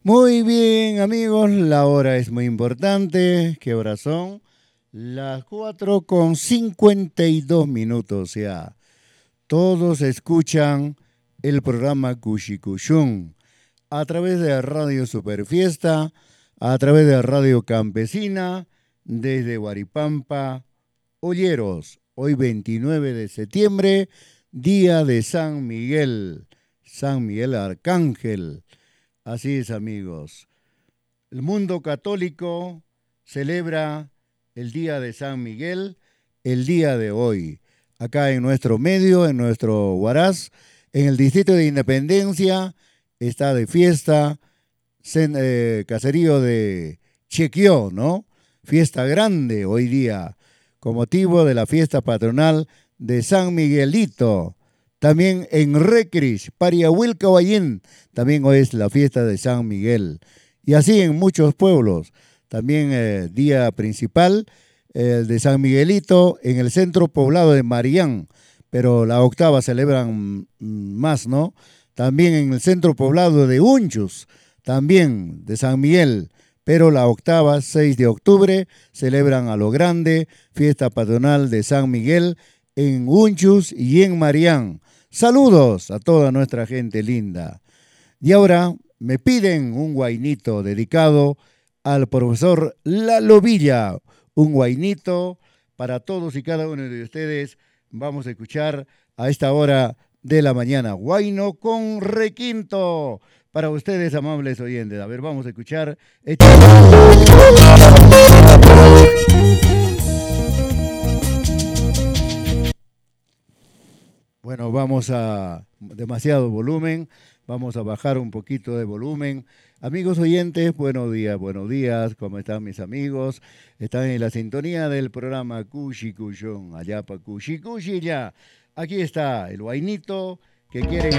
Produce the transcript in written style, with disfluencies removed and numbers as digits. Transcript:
Muy bien, amigos, la hora es muy importante. ¿Qué horas son? Las 4:52 ya. Todos escuchan el programa Cushikushun a través de Radio Superfiesta, a través de Radio Campesina, desde Huaripampa, Olleros. Hoy 29 de septiembre, día de San Miguel Arcángel. Así es, amigos. El mundo católico celebra el Día de San Miguel el día de hoy. Acá en nuestro medio, en nuestro Huaraz, en el Distrito de Independencia, está de fiesta, caserío de Chequio, ¿no? Fiesta grande hoy día, con motivo de la fiesta patronal de San Miguelito. También en Recris, Pariahuilcahuayín, también hoy es la fiesta de San Miguel. Y así en muchos pueblos. También día principal de San Miguelito en el centro poblado de Marián, pero la octava celebran más, ¿no? También en el centro poblado de Unchus, también de San Miguel, pero la octava, 6 de octubre, celebran a lo grande, fiesta patronal de San Miguel en Unchus y en Marián. Saludos a toda nuestra gente linda. Y ahora me piden un guainito dedicado al profesor Lalo Villa, un guainito para todos y cada uno de ustedes. Vamos a escuchar a esta hora de la mañana. Guaino con requinto para ustedes, amables oyentes. A ver, vamos a escuchar. Bueno, vamos a demasiado volumen, vamos a bajar un poquito de volumen. Amigos oyentes, buenos días, ¿cómo están mis amigos? Están en la sintonía del programa Cushi Cushón, allá para Cushi Cushi ya. Aquí está el guainito que quieren